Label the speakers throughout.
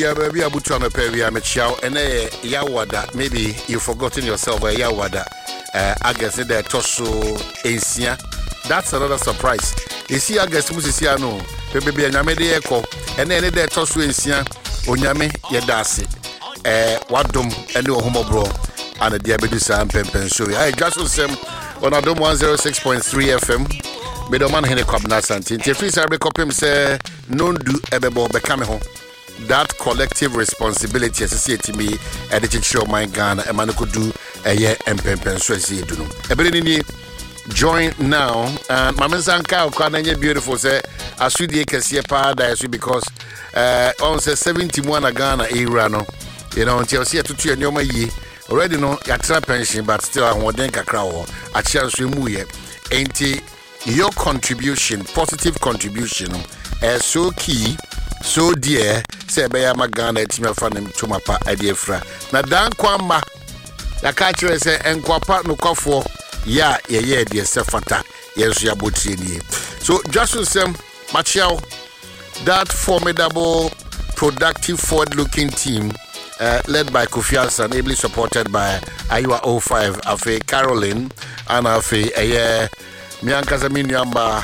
Speaker 1: Yeah, baby, I'm trying to pay me chow and yawada. Maybe you've forgotten yourself. Yawada. I guess the Tosso Asia. That's another surprise. You see, I guess Musiciano, baby, and Yamede Echo, and then the Tosso Asia, Onyame Yadasi. What dom and no homo bro, and the diabetes and Pempen show. I just was on Adom 106.3 FM. Middleman Henry Cobnas and Tinty. I recopy say, non do ebebo become home. That collective responsibility as I to me at the show my Ghana and man could do a year and pempen so see do. Everybody join now and Mama Zanka Kanye beautiful say as we can see a paradise because on say 71 Ghana era no you know until see to 2 and your year already no yatra pension but still I want denk crowd a chance we move ain't your contribution positive contribution is so key. So dear, say Baya Magana, Tima Fanim to my pa idea fra. Na dan kwamba, la catcher say, and quapa no coffo, ya, dear Sefata, yes, ya butini. So, just to say, Machao, that formidable, productive, forward looking team, led by Kofi Hassan, ably supported by Aywa 05, Afe Caroline, and Afe Miankazami Nyamba,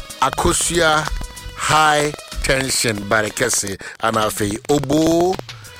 Speaker 1: Akosia High Tension Barakese and Afi Obo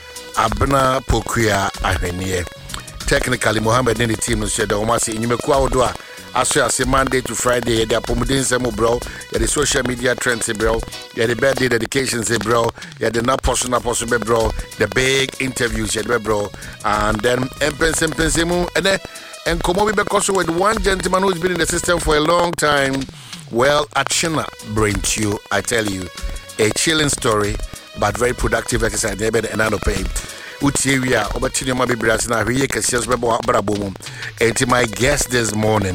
Speaker 1: Abna Pokuya Ahenie. Technically, Mohammed in the team said, Omasi, in Yumekwa Odua, as you Monday to Friday, the Apomudin Semo bro, the social media trends, bro, the birthday dedications, bro, the not possible bro, the big interviews, bro, and then Empensemu, and then and Komobi Bekoso with one gentleman who's been in the system for a long time. Well, Achina brings you, I tell you, a chilling story, but very productive exercise. Never and I pay. Utiria, Obatino Mabi Brasina, Riekasias Babo Abrabum. And my guest this morning,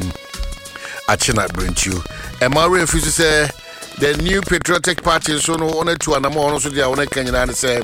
Speaker 1: Achina brings you. And Mario refuses to say the new patriotic party is so no honor to an amount also the owner Kenyan say,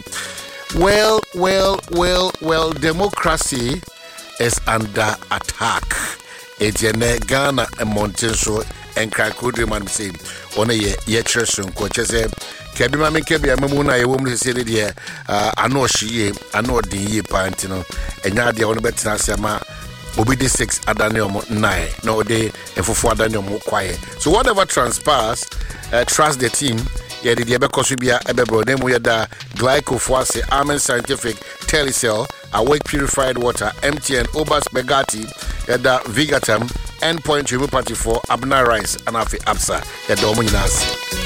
Speaker 1: well, democracy is under attack. It's in Ghana and Montenso. And Krakudri man say, on a year chesson, coaches say, Kabima Kebia Mamuna, a woman said it here. I know she, I know the year pantino, and now the only better Sama will be the 6 Adanium 9, no day, and for 4 Adanium quiet. So whatever transpires, trust the team. Yeah, the Ebekosubia Ebebro, then we had the glycophosphate, Amen Scientific, Telecell, Awake Purified Water, MTN, Obas Begati, the Vigatam, Endpoint Homeopathy for Abna Rice, and Afi Absa, the Dominas.